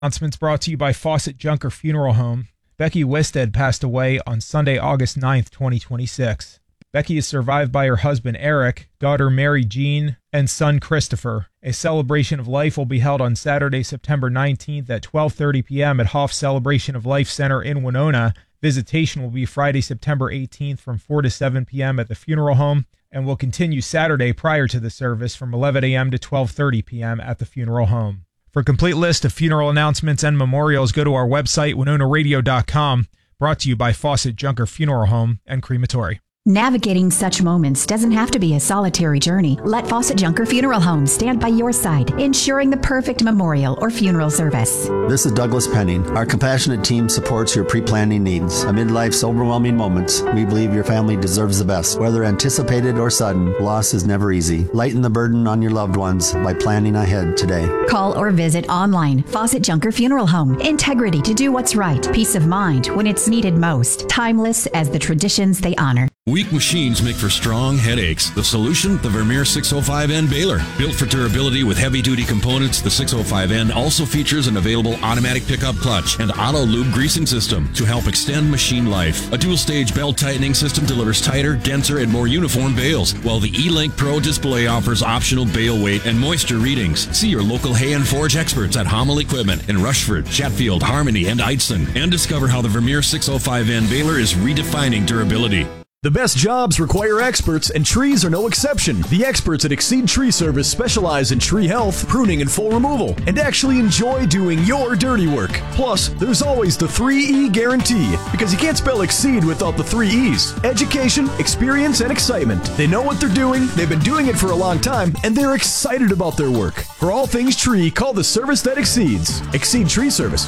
Announcements brought to you by Fawcett Junker Funeral Home. Becky Wisted passed away on Sunday, August 9th, 2026. Becky is survived by her husband, Eric, daughter, Mary Jean, and son, Christopher. A celebration of life will be held on Saturday, September 19th at 12:30 p.m. at Hoff Celebration of Life Center in Winona. Visitation will be Friday, September 18th from 4 to 7 p.m. at the funeral home and will continue Saturday prior to the service from 11 a.m. to 12:30 p.m. at the funeral home. For a complete list of funeral announcements and memorials, go to our website, WinonaRadio.com, brought to you by Fawcett Junker Funeral Home and Crematory. Navigating such moments doesn't have to be a solitary journey. Let Fawcett Junker Funeral Home stand by your side, ensuring the perfect memorial or funeral service. This is Douglas Penning. Our compassionate team supports your pre-planning needs. Amid life's overwhelming moments, we believe your family deserves the best. Whether anticipated or sudden, loss is never easy. Lighten the burden on your loved ones by planning ahead today. Call or visit online. Fawcett Junker Funeral Home. Integrity to do what's right. Peace of mind when it's needed most. Timeless as the traditions they honor. Weak machines make for strong headaches. The solution? The Vermeer 605N baler. Built for durability with heavy-duty components, the 605N also features an available automatic pickup clutch and auto-lube greasing system to help extend machine life. A dual-stage belt tightening system delivers tighter, denser, and more uniform bales, while the E-Link Pro display offers optional bale weight and moisture readings. See your local Hay and Forge experts at Hommel Equipment in Rushford, Chatfield, Harmony, and Eidston, and discover how the Vermeer 605N baler is redefining durability. The best jobs require experts, and trees are no exception. The experts at Exceed Tree Service specialize in tree health, pruning, and full removal, and actually enjoy doing your dirty work. Plus, there's always the 3E guarantee, because you can't spell Exceed without the 3 E's. Education, experience, and excitement. They know what they're doing, they've been doing it for a long time, and they're excited about their work. For all things tree, call the service that exceeds. Exceed Tree Service,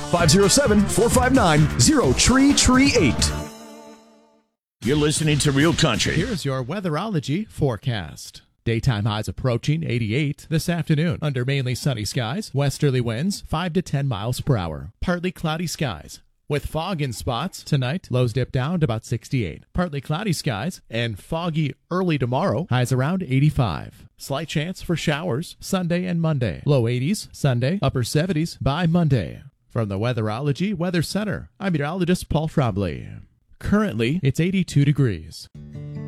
507-459-0TREE38. You're listening to Real Country. Here's your weatherology forecast. Daytime highs approaching 88 this afternoon under mainly sunny skies. Westerly winds 5 to 10 miles per hour. Partly cloudy skies with fog in spots. Tonight, lows dip down to about 68. Partly cloudy skies and foggy early tomorrow. Highs around 85. Slight chance for showers Sunday and Monday. Low 80s Sunday, upper 70s by Monday. From the Weatherology Weather Center, I'm meteorologist Paul Trombley. Currently, it's 82 degrees.